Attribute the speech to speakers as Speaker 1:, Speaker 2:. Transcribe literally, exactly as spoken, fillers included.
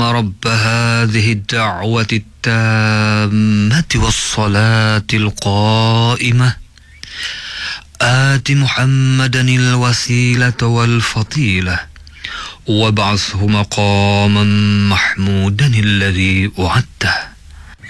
Speaker 1: اللهم رب هذه الدعوة التامة والصلاة القائمة آت محمدا الوسيلة والفضيلة وابعثه مقاما محمودا الذي وعدته.